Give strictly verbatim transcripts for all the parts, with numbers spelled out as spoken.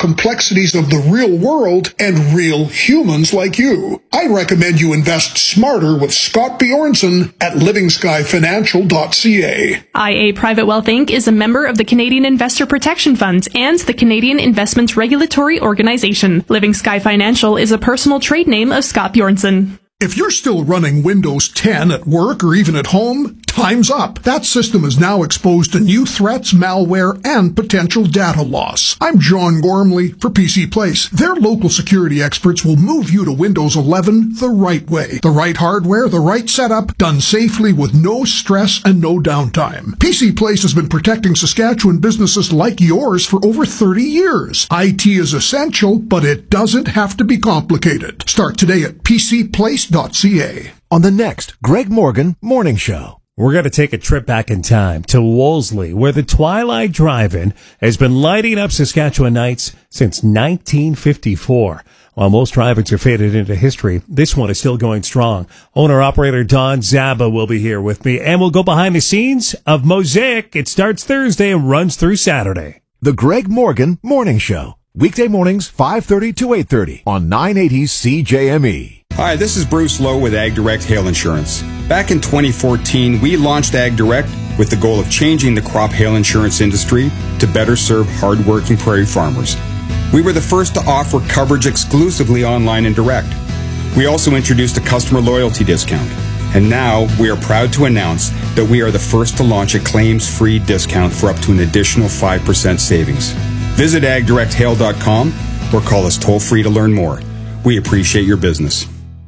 complexities of the real world and real humans like you. I recommend you invest smarter with Scott Bjornson at living sky financial dot c a. I A Private Wealth Incorporated is a member of the Canadian Investor Protection Fund and the Canadian Investment Regulatory Organization. Living Sky Financial is a personal trade name of Scott Bjornson. If you're still running Windows ten at work or even at home, time's up. That system is now exposed to new threats, malware, and potential data loss. I'm John Gormley for P C Place. Their local security experts will move you to Windows eleven the right way. The right hardware, the right setup, done safely with no stress and no downtime. P C Place has been protecting Saskatchewan businesses like yours for over thirty years. I T is essential, but it doesn't have to be complicated. Start today at p c place dot c a. On the next Greg Morgan Morning Show. We're going to take a trip back in time to Wolseley, where the Twilight Drive-In has been lighting up Saskatchewan nights since nineteen fifty-four. While most drive-ins are faded into history, this one is still going strong. Owner-operator Don Zaba will be here with me, and we'll go behind the scenes of Mosaic. It starts Thursday and runs through Saturday. The Greg Morgan Morning Show. Weekday mornings, five thirty to eight thirty on nine eighty C J M E. Hi, this is Bruce Lowe with AgDirect Hail Insurance. Back in twenty fourteen, we launched AgDirect with the goal of changing the crop hail insurance industry to better serve hard-working prairie farmers. We were the first to offer coverage exclusively online and direct. We also introduced a customer loyalty discount. And now we are proud to announce that we are the first to launch a claims-free discount for up to an additional five percent savings. Visit ag direct hail dot com or call us toll-free to learn more. We appreciate your business.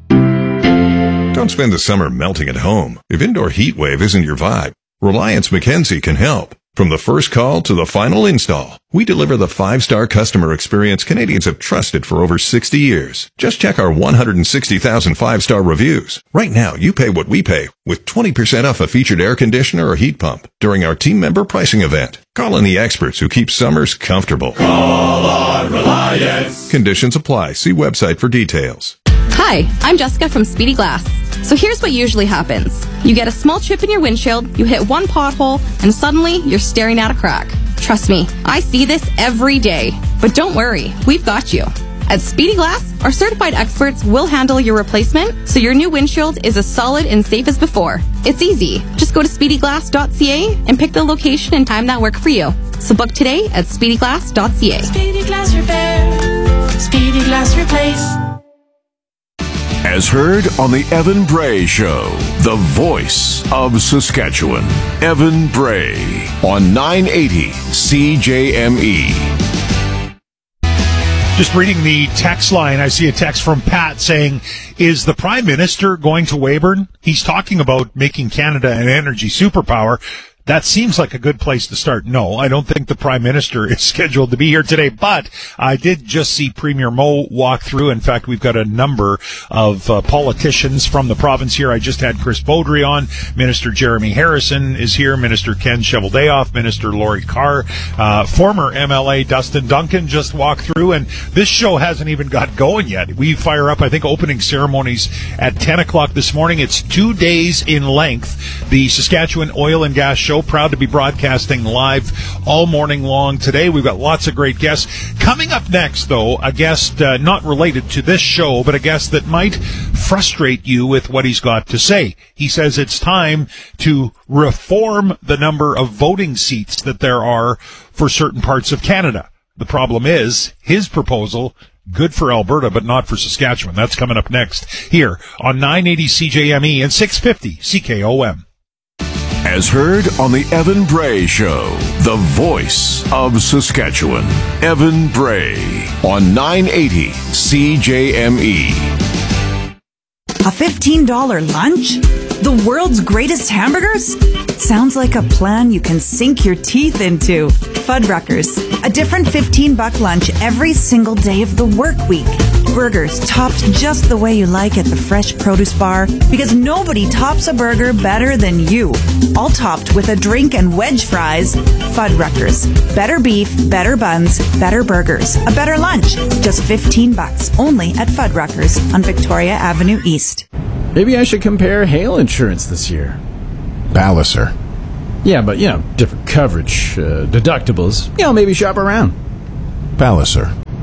Don't spend the summer melting at home. If indoor heat wave isn't your vibe, Reliance Mackenzie can help. From the first call to the final install, we deliver the five-star customer experience Canadians have trusted for over sixty years. Just check our one hundred sixty thousand five-star reviews. Right now, you pay what we pay with twenty percent off a featured air conditioner or heat pump during our team member pricing event. Call on the experts who keep summers comfortable. Call on Reliance. Conditions apply. See website for details. Hi, I'm Jessica from Speedy Glass. So here's what usually happens. You get a small chip in your windshield, you hit one pothole, and suddenly you're staring at a crack. Trust me, I see this every day. But don't worry, we've got you. At Speedy Glass, our certified experts will handle your replacement so your new windshield is as solid and safe as before. It's easy. Just go to speedy glass dot c a and pick the location and time that work for you. So book today at speedy glass dot c a. Speedy Glass Repair. Speedy Glass Replace. As heard on the Evan Bray Show, the voice of Saskatchewan. Evan Bray on nine eighty C J M E. Just reading the text line, I see a text from Pat saying, is the Prime Minister going to Weyburn? He's talking about making Canada an energy superpower. That seems like a good place to start. No, I don't think the Prime Minister is scheduled to be here today, but I did just see Premier Moe walk through. In fact, we've got a number of uh, politicians from the province here. I just had Chris Beaudry on. Minister Jeremy Harrison is here. Minister Ken Cheveldayoff, Minister Laurie Carr, uh, former M L A Dustin Duncan just walked through, and this show hasn't even got going yet. We fire up, I think, opening ceremonies at ten o'clock this morning. It's two days in length. The Saskatchewan Oil and Gas Show, proud to be broadcasting live all morning long today. We've got lots of great guests. Coming up next, though, a guest uh, not related to this show, but a guest that might frustrate you with what he's got to say. He says it's time to reform the number of voting seats that there are for certain parts of Canada. The problem is, his proposal, good for Alberta, but not for Saskatchewan. That's coming up next here on nine eighty C J M E and six fifty C K O M. As heard on the Evan Bray Show, the voice of Saskatchewan. Evan Bray on nine eighty C J M E. A fifteen dollars lunch? The world's greatest hamburgers? Sounds like a plan you can sink your teeth into. Fuddruckers, a different fifteen bucks lunch every single day of the work week. Burgers topped just the way you like at the Fresh Produce Bar, because nobody tops a burger better than you. All topped with a drink and wedge fries. Fuddruckers. Better beef, better buns, better burgers. A better lunch. Just fifteen bucks. Only at Fuddruckers on Victoria Avenue East. Maybe I should compare hail insurance this year. Palliser. Yeah, but, you know, different coverage, uh, deductibles. You know, maybe shop around. Palliser.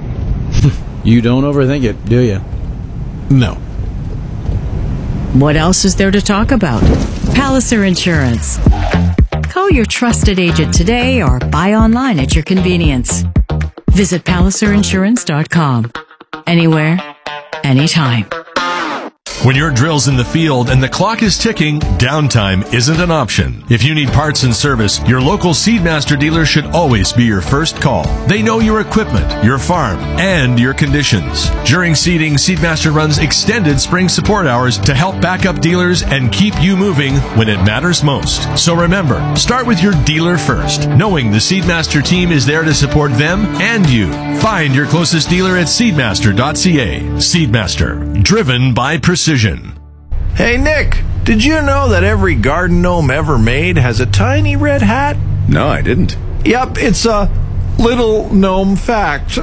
You don't overthink it, do you? No. What else is there to talk about? Palliser Insurance. Call your trusted agent today or buy online at your convenience. Visit palliser insurance dot com. Anywhere, anytime. When your drill's in the field and the clock is ticking, downtime isn't an option. If you need parts and service, your local Seedmaster dealer should always be your first call. They know your equipment, your farm, and your conditions. During seeding, Seedmaster runs extended spring support hours to help back up dealers and keep you moving when it matters most. So remember, start with your dealer first, knowing the Seedmaster team is there to support them and you. Find your closest dealer at seedmaster dot c a. Seedmaster, driven by precision. Hey, Nick, did you know that every garden gnome ever made has a tiny red hat? No, I didn't. Yep, it's a little gnome fact.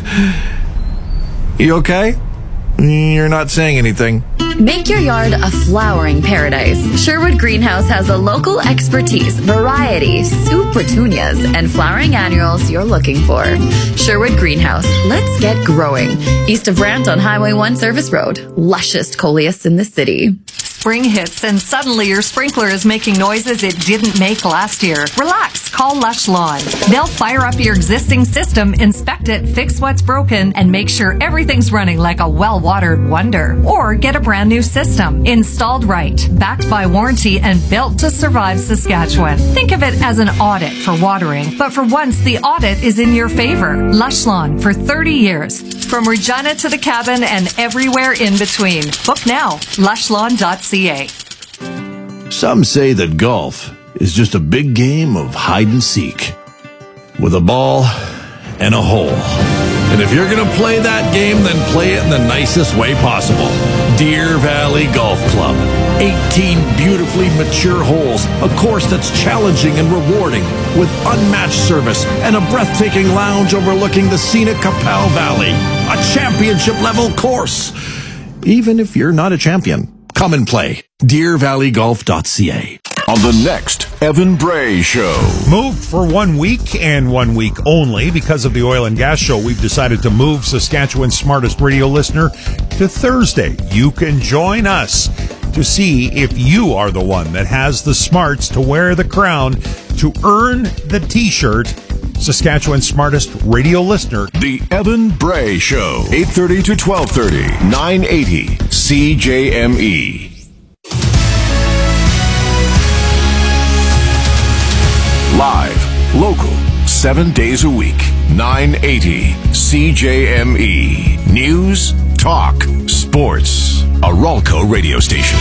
You okay? You're not saying anything. Make your yard a flowering paradise. Sherwood Greenhouse has the local expertise, variety, super petunias, and flowering annuals you're looking for. Sherwood Greenhouse, let's get growing. East of Brant on Highway one Service Road. Lushest coleus in the city. Spring hits and suddenly your sprinkler is making noises it didn't make last year. Relax, call Lush Lawn. They'll fire up your existing system, inspect it, fix what's broken, and make sure everything's running like a well-watered wonder. Or get a brand new system, installed right, backed by warranty, and built to survive Saskatchewan. Think of it as an audit for watering, but for once the audit is in your favor. Lush Lawn for thirty years. From Regina to the cabin and everywhere in between. Book now, lush lawn dot c a. Some say that golf is just a big game of hide and seek with a ball and a hole. And if you're going to play that game, then play it in the nicest way possible. Deer Valley Golf Club. eighteen beautifully mature holes, a course that's challenging and rewarding with unmatched service and a breathtaking lounge overlooking the scenic Capel Valley. A championship-level course. Even if you're not a champion, come and play. deer valley golf dot c a. On the next Evan Bray Show. Moved for one week and one week only because of the oil and gas show. We've decided to move Saskatchewan's smartest radio listener to Thursday. You can join us to see if you are the one that has the smarts to wear the crown to earn the T-shirt. Saskatchewan's smartest radio listener. The Evan Bray Show. eight thirty to twelve thirty. nine eighty C J M E. Live, local, seven days a week. nine eighty C J M E. News, talk, sports. A Ralco radio station.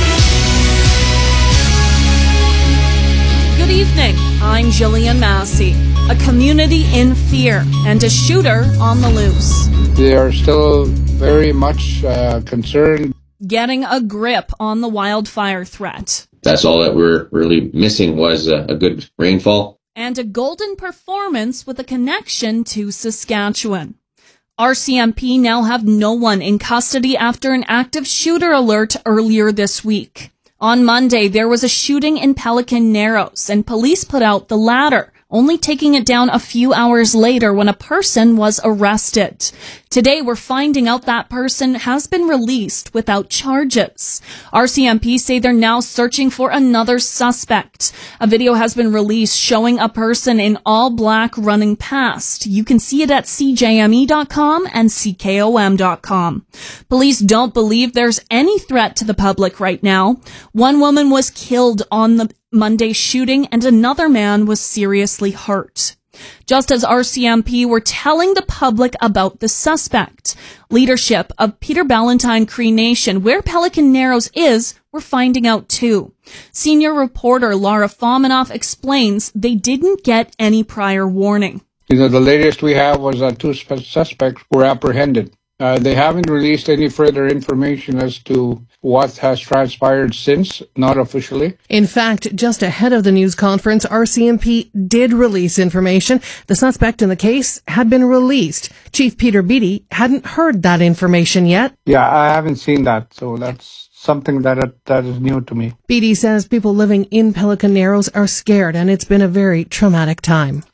Good evening. I'm Jillian Massey. A community in fear and a shooter on the loose. They are still very much uh, concerned. Getting a grip on the wildfire threat. That's all that we're really missing was a, a good rainfall. And a golden performance with a connection to Saskatchewan. R C M P now have no one in custody after an active shooter alert earlier this week. On Monday, there was a shooting in Pelican Narrows, and police put out the ladder, only taking it down a few hours later when a person was arrested. Today, we're finding out that person has been released without charges. R C M P say they're now searching for another suspect. A video has been released showing a person in all black running past. You can see it at c j m e dot com and c k o m dot com. Police don't believe there's any threat to the public right now. One woman was killed on the Monday shooting and another man was seriously hurt. Just as R C M P were telling the public about the suspect, leadership of Peter Ballantyne Cree Nation, where Pelican Narrows is, we're finding out too. Senior reporter Laura Fominoff explains they didn't get any prior warning. You know, the latest we have was that two suspects were apprehended. Uh, they haven't released any further information as to what has transpired since, not officially. In fact, just ahead of the news conference, R C M P did release information. The suspect in the case had been released. Chief Peter Beattie hadn't heard that information yet. Yeah, I haven't seen that, so that's something that that is new to me. Beattie says people living in Pelican Narrows are scared, and it's been a very traumatic time.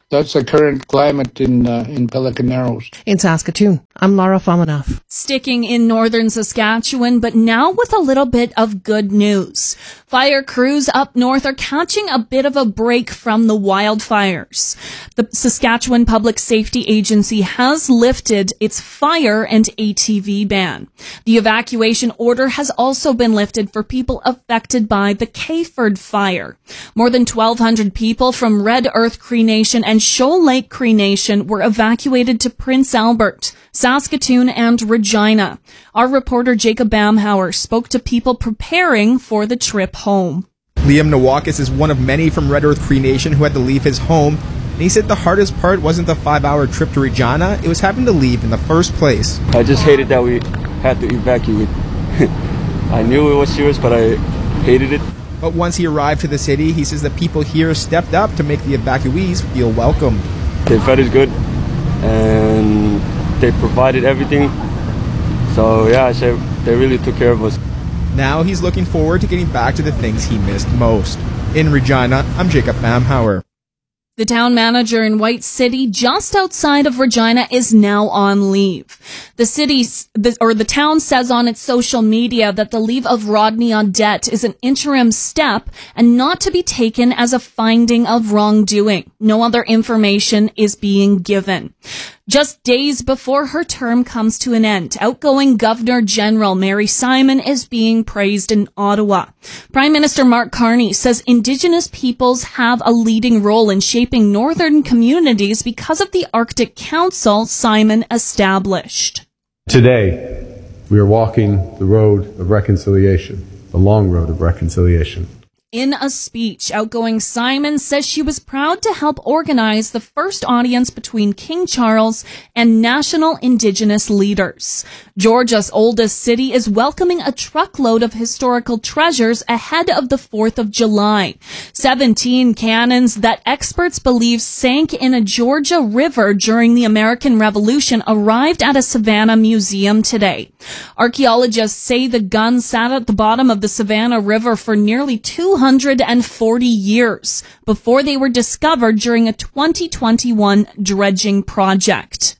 that's the current climate in uh, in Pelican Narrows. In Saskatoon, I'm Lara Famanoff. Sticking in northern Saskatchewan, but now with a little bit of good news. Fire crews up north are catching a bit of a break from the wildfires. The Saskatchewan Public Safety Agency has lifted its fire and A T V ban. The evacuation order has also been lifted for people affected by the Kayford fire. More than twelve hundred people from Red Earth Cree Nation and Shoal Lake Cree Nation were evacuated to Prince Albert, Saskatoon, and Regina. Our reporter Jacob Bamhauer spoke to people preparing for the trip home. Liam Nawakis is one of many from Red Earth Cree Nation who had to leave his home. And he said the hardest part wasn't the five-hour trip to Regina, it was having to leave in the first place. I just hated that we had to evacuate. I knew it was serious, but I hated it. But once he arrived to the city, he says the people here stepped up to make the evacuees feel welcome. They fed us good, and they provided everything. So yeah, I say they really took care of us. Now he's looking forward to getting back to the things he missed most. In Regina, I'm Jacob Bamhauer. The town manager in White City, just outside of Regina, is now on leave. The city's, the, or the town says on its social media that the leave of Rodney Audette is an interim step and not to be taken as a finding of wrongdoing. No other information is being given. Just days before her term comes to an end, outgoing Governor General Mary Simon is being praised in Ottawa. Prime Minister Mark Carney says Indigenous peoples have a leading role in shaping northern communities because of the Arctic Council Simon established. Today, we are walking the road of reconciliation, the long road of reconciliation. In a speech, outgoing Simon says she was proud to help organize the first audience between King Charles and national Indigenous leaders. Georgia's oldest city is welcoming a truckload of historical treasures ahead of the fourth of July. Seventeen cannons that experts believe sank in a Georgia river during the American Revolution arrived at a Savannah museum today. Archaeologists say the guns sat at the bottom of the Savannah River for nearly two hundred forty years before they were discovered during a twenty twenty-one dredging project.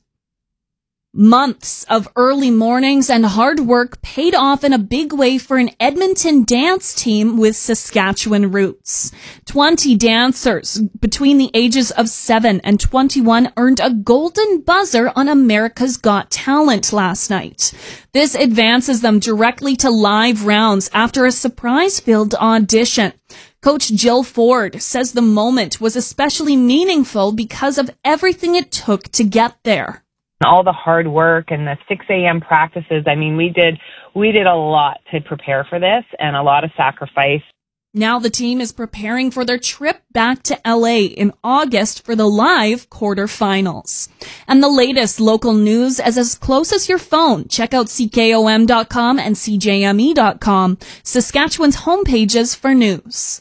Months of early mornings and hard work paid off in a big way for an Edmonton dance team with Saskatchewan roots. twenty dancers between the ages of seven and twenty-one earned a golden buzzer on America's Got Talent last night. This advances them directly to live rounds after a surprise-filled audition. Coach Jill Ford says the moment was especially meaningful because of everything it took to get there. All the hard work and the six a.m. practices. I mean, we did we did a lot to prepare for this and a lot of sacrifice. Now the team is preparing for their trip back to L A in August for the live quarterfinals. And the latest local news is as close as your phone. Check out C K O M dot com and C J M E dot com, Saskatchewan's homepages for news.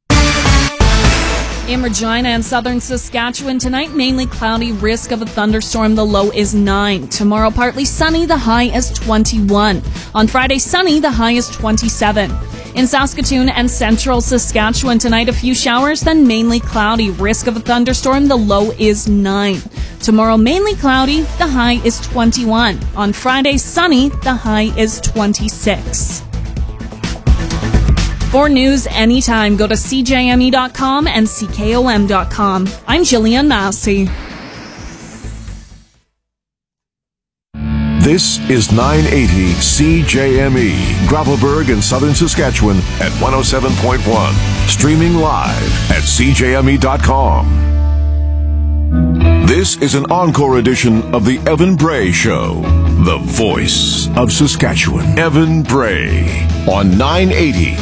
In Regina and southern Saskatchewan tonight, mainly cloudy, risk of a thunderstorm. The low is nine. Tomorrow, partly sunny. The high is twenty-one. On Friday, sunny. The high is twenty-seven. In Saskatoon and central Saskatchewan tonight, a few showers, then mainly cloudy, risk of a thunderstorm. The low is nine. Tomorrow, mainly cloudy. The high is twenty-one. On Friday, sunny. The high is twenty-six. For news anytime, go to C J M E dot com and C K O M dot com. I'm Jillian Massey. This is nine eighty C J M E, Gravelbourg in southern Saskatchewan at one oh seven point one. Streaming live at C J M E dot com. This is an encore edition of The Evan Bray Show, the voice of Saskatchewan. Evan Bray on nine eighty